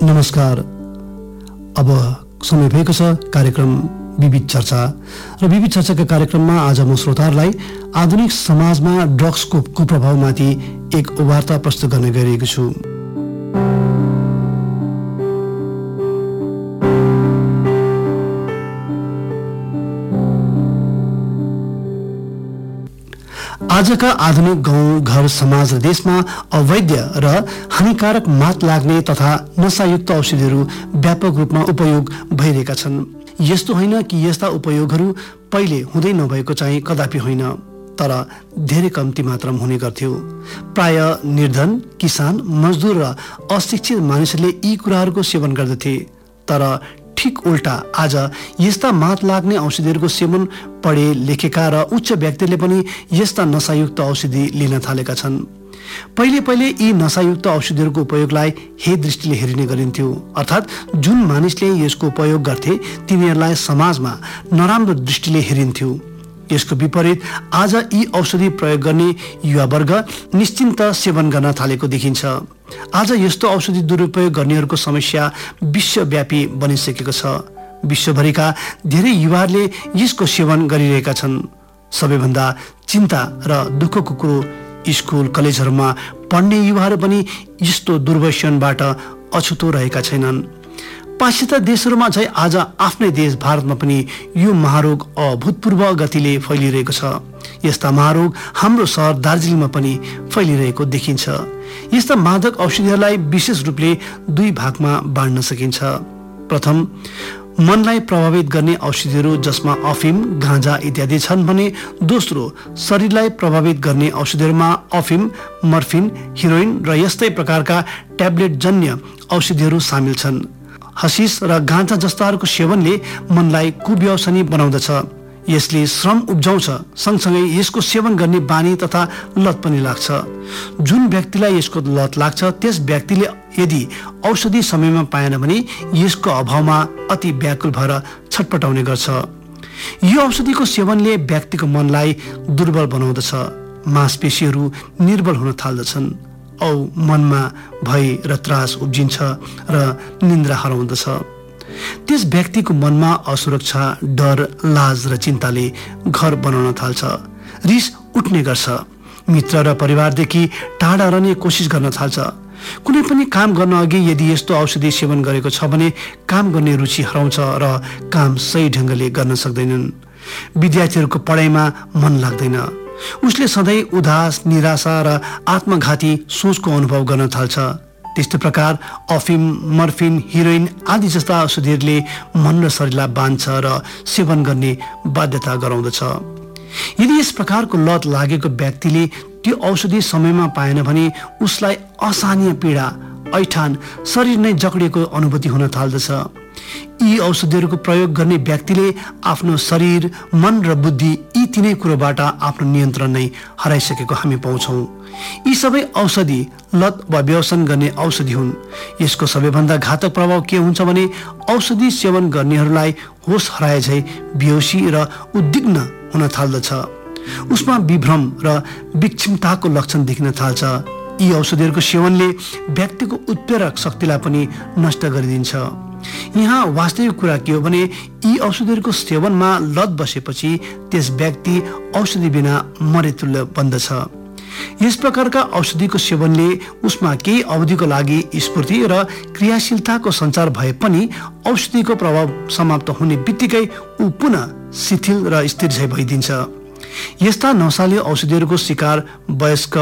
नमस्कार। अब समय भएको छ कार्यक्रम विविध चर्चा र विविध चर्चाका कार्यक्रममा आज म श्रोताहरूलाई आधुनिक समाजमा ड्रग्सको कुप्रभावमाथि एक वार्ता प्रस्तुत गर्न गइरहेको छु। आजका आधुनिक गाउँ घर समाज र देशमा अवैध र हानिकारक मात लाग्ने तथा नशायुक्त औषधिहरू व्यापक रूपमा उपयोग भइरहेका छन्। यस्तो होइन कि यस्ता उपयोगहरू पहिले हुँदै नभएको चाहिँ कदापि होइन, तर धेरै कम्ती मात्रामा हुने गर्थ्यो। प्राय निर्धन, किसान, मजदुर र अशिक्षित मानिसहरूले यी कुराहरूको सेवन गर्दथे। तर ठिक उल्टा आज यस्ता मात लाग्ने औषधिहरूको सेवन पढे लेखेका र उच्च व्यक्तिले पनि यस्ता नशायुक्त औषधि लिन थालेका छन्। पहिले यी नशायुक्त औषधिहरूको उपयोगलाई हे दृष्टिले हेरिने गरिन्थ्यो, अर्थात् जुन मानिसले यसको उपयोग गर्थे तिनीहरूलाई समाजमा नराम्रो दृष्टिले हेरिन्थ्यो। यसको विपरीत आज यी औषधि प्रयोग गर्ने युवावर्ग निश्चिन्त सेवन गर्न थालेको देखिन्छ। आज यस्तो औषधि दुरुपयोग गर्नेहरूको समस्या विश्वव्यापी बनिसकेको छ। विश्वभरिका धेरै युवाहरूले यसको सेवन गरिरहेका छन्। सबैभन्दा चिन्ता र दुःखको कुरो स्कुल कलेजहरूमा पढ्ने युवाहरू पनि यस्तो दुर्व्यसनबाट अछुतो रहेका छैनन्। पाश्चात्य देशहरूमा चाहिँ आज आफ्नै देश भारतमा पनि यो महारोग अभूतपूर्व गतिले फैलिरहेको छ। यस्ता महारोग हाम्रो सहर दार्जिलिङमा पनि फैलिरहेको देखिन्छ। यस्ता मादक औषधिहरूलाई विशेष रूपले दुई भागमा बाँड्न सकिन्छ। प्रथम, मनलाई प्रभावित गर्ने औषधिहरू जसमा अफिम, गाँजा इत्यादि छन् भने दोस्रो, शरीरलाई प्रभावित गर्ने औषधिहरूमा अफिम, मर्फिन, हिरोइन र यस्तै प्रकारका ट्याब्लेट जन्य औषधिहरू सामेल छन्। हसिस र गाँजा जस्ताहरूको सेवनले मनलाई कुव्यसनी बनाउँदछ। यसले श्रम उब्जाउँछ, सँगसँगै यसको सेवन गर्ने बानी तथा लत पनि लाग्छ। जुन व्यक्तिलाई यसको लत लाग्छ त्यस व्यक्तिले यदि औषधि समयमा पाएन भने यसको अभावमा अति व्याकुल भएर छटपटाउने गर्छ। यो औषधिको सेवनले व्यक्तिको मनलाई दुर्बल बनाउँदछ, मांसपेशीहरू निर्बल हुन थाल्दछन् औ मनमा भय र त्रास उब्जिन्छ र निन्द्रा हराउँदछ। त्यस व्यक्तिको मनमा असुरक्षा, डर, लाज र चिन्ताले घर बनाउन थाल्छ। रिस उठ्ने गर्छ। मित्र र परिवारदेखि टाढा रहने कोसिस गर्न थाल्छ। कुनै पनि काम गर्न अघि यदि यस्तो औषधि सेवन गरेको छ भने काम गर्ने रुचि हराउँछ र काम सही ढङ्गले गर्न सक्दैनन्। विद्यार्थीहरूको पढाइमा मन लाग्दैन। उसले सधैँ उदास, निराशा र आत्मघाती सोचको अनुभव गर्न थाल्छ। त्यस्तै प्रकार अफिम, मर्फिन, हिरोइन आदि जस्ता औषधिहरूले मन र शरीरलाई बाँध्छ र सेवन गर्ने बाध्यता गराउँदछ। यदि यस प्रकारको लत लागेको व्यक्तिले त्यो औषधि समयमा पाएन भने उसलाई असहनीय पीडा, ऐठान, शरीर नै जक्डिएको अनुभूति हुन थाल्दछ। यी औषधिहरूको प्रयोग गर्ने व्यक्तिले आफ्नो शरीर, मन र बुद्धि यी तीनै कुरोबाट आफ्नो नियन्त्रण नै हराइसकेको हामी पाउँछौँ। यी सबै औषधि लत वा व्यसन गर्ने औषधि हुन्। यसको सबैभन्दा घातक प्रभाव के हुन्छ भने औषधि सेवन गर्नेहरूलाई होस हराए झै बेहोसी र उद्विग्न हुन थाल्दछ। उसमा विभ्रम र विक्षिप्तताको लक्षण देखिन थाल्छ। यी औषधिहरूको सेवनले व्यक्तिको उत्प्रेरक शक्तिलाई पनि नष्ट गरिदिन्छ। यहाँ वास्तविक कुरा के हो भने यी औषधिहरूको सेवनमा लत बसेपछि त्यस व्यक्ति औषधि बिना मरेतुल्य बन्दछ। यस प्रकारका औषधिको सेवनले उसमा केही अवधिको लागि स्फूर्ति र क्रियाशीलताको सञ्चार भए पनि औषधिको प्रभाव समाप्त हुने बित्तिकै ऊ पुनः शिथिल र स्थिर झै भइदिन्छ। यस्ता नशालु औषधिहरूको शिकार वयस्क